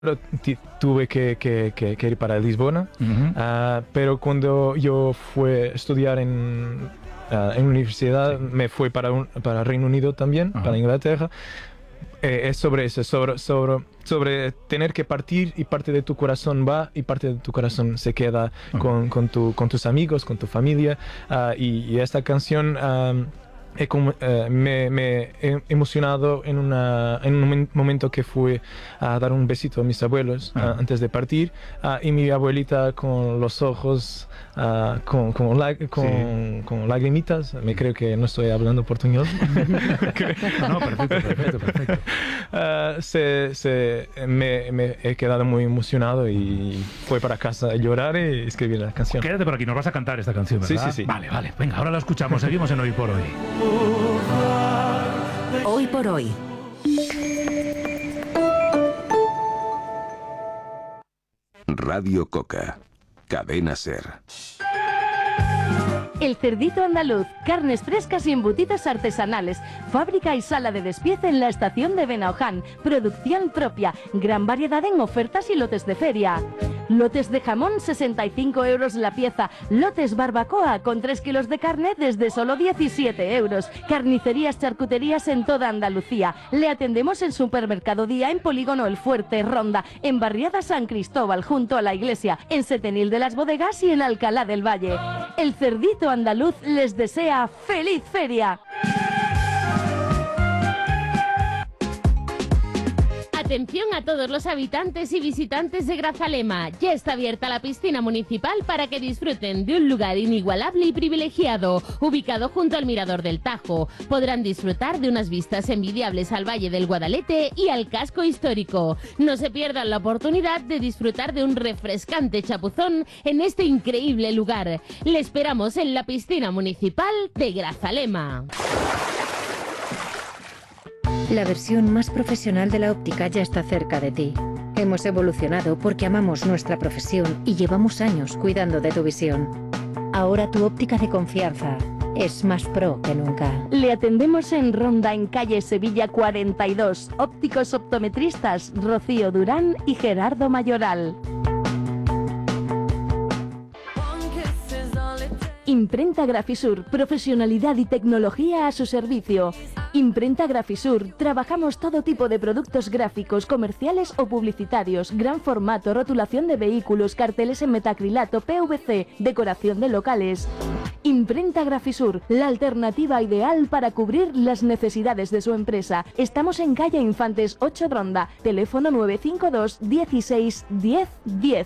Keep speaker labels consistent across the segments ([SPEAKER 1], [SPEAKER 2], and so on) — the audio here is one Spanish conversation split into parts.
[SPEAKER 1] tuve que ir para Lisboa, pero cuando yo fui a estudiar en universidad, me fui para Reino Unido también, para Inglaterra. Es sobre eso, sobre tener que partir, y parte de tu corazón va y parte de tu corazón se queda con tus amigos, con tu familia. Y esta canción me he emocionado en un momento que fui a dar un besito a mis abuelos antes de partir, y mi abuelita con los ojos con lagrimitas. Me creo que no estoy hablando portuñol.
[SPEAKER 2] No, perfecto.
[SPEAKER 1] Me he quedado muy emocionado y fui para casa a llorar y escribir la canción.
[SPEAKER 2] Quédate por aquí, nos vas a cantar esta canción, ¿verdad?
[SPEAKER 1] Sí.
[SPEAKER 2] Vale, venga, ahora la escuchamos, seguimos en Hoy por Hoy.
[SPEAKER 3] Hoy por Hoy.
[SPEAKER 4] Radio Coca, Cadena Ser.
[SPEAKER 5] El Cerdito Andaluz, carnes frescas y embutidos artesanales, fábrica y sala de despiece en la estación de Benaoján, producción propia, gran variedad en ofertas y lotes de feria. Lotes de jamón, 65 euros la pieza. Lotes barbacoa con 3 kilos de carne desde solo 17 euros. Carnicerías, charcuterías en toda Andalucía. Le atendemos en Supermercado Día, en Polígono El Fuerte, Ronda, en Barriada San Cristóbal, junto a la iglesia, en Setenil de las Bodegas y en Alcalá del Valle. El Cerdito Andaluz les desea ¡feliz feria!
[SPEAKER 6] Atención a todos los habitantes y visitantes de Grazalema. Ya está abierta la piscina municipal para que disfruten de un lugar inigualable y privilegiado, ubicado junto al Mirador del Tajo. Podrán disfrutar de unas vistas envidiables al Valle del Guadalete y al casco histórico. No se pierdan la oportunidad de disfrutar de un refrescante chapuzón en este increíble lugar. Le esperamos en la piscina municipal de Grazalema.
[SPEAKER 7] La versión más profesional de la óptica ya está cerca de ti. Hemos evolucionado porque amamos nuestra profesión y llevamos años cuidando de tu visión. Ahora tu óptica de confianza es más pro que nunca.
[SPEAKER 5] Le atendemos en Ronda, en calle Sevilla 42. Ópticos optometristas Rocío Durán y Gerardo Mayoral. Imprenta Grafisur, profesionalidad y tecnología a su servicio. Imprenta Grafisur, trabajamos todo tipo de productos gráficos, comerciales o publicitarios, gran formato, rotulación de vehículos, carteles en metacrilato, PVC, decoración de locales. Imprenta Grafisur, la alternativa ideal para cubrir las necesidades de su empresa. Estamos en calle Infantes 8 Ronda, teléfono 952 16 10 10.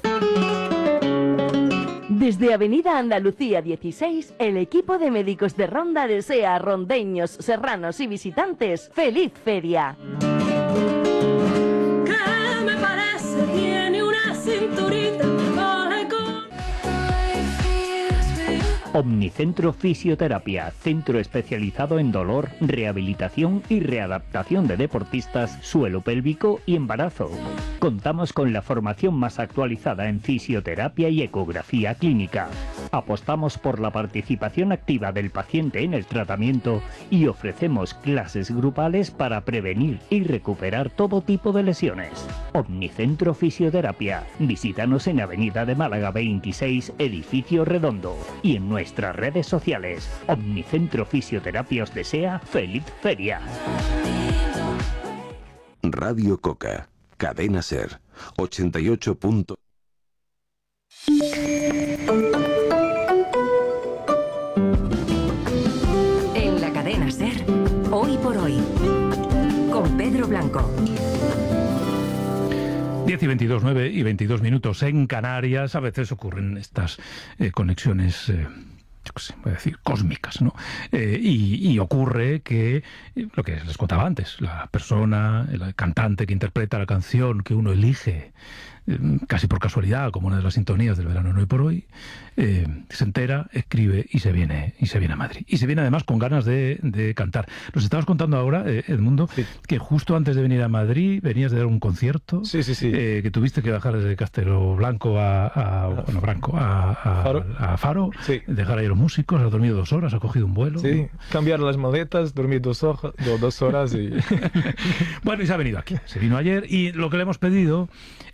[SPEAKER 5] Desde Avenida Andalucía 16, el equipo de médicos de Ronda desea a rondeños, serranos y visitantes ¡feliz feria!
[SPEAKER 8] ¿Qué me parece? Tiene una cinturita.
[SPEAKER 9] Omnicentro Fisioterapia, centro especializado en dolor, rehabilitación y readaptación de deportistas, suelo pélvico y embarazo. Contamos con la formación más actualizada en fisioterapia y ecografía clínica. Apostamos por la participación activa del paciente en el tratamiento y ofrecemos clases grupales para prevenir y recuperar todo tipo de lesiones. Omnicentro Fisioterapia. Visítanos en Avenida de Málaga 26, Edificio Redondo, y en nuestras redes sociales. Omnicentro Fisioterapia os desea feliz feria.
[SPEAKER 4] Radio Coca, Cadena Ser, 88.
[SPEAKER 3] En la Cadena Ser, Hoy por Hoy, con Pedro Blanco.
[SPEAKER 2] 10 y 22, 9 y 22 minutos en Canarias. A veces ocurren estas conexiones, yo qué sé, voy a decir, cósmicas, ¿no? Y ocurre que, lo que les contaba antes, la persona, el cantante que interpreta la canción que uno elige casi por casualidad, como una de las sintonías del verano en Hoy por Hoy, se entera, escribe y se viene a Madrid. Y se viene además con ganas de cantar. Nos estabas contando ahora, Edmundo, que justo antes de venir a Madrid venías de dar un concierto, que tuviste que bajar desde Castelo Blanco a Faro, dejar ahí a los músicos, has dormido 2 horas, has cogido un vuelo.
[SPEAKER 1] Sí, cambiar las maletas, dormir 2 horas y...
[SPEAKER 2] Bueno, y se ha venido aquí. Se vino ayer y lo que le hemos pedido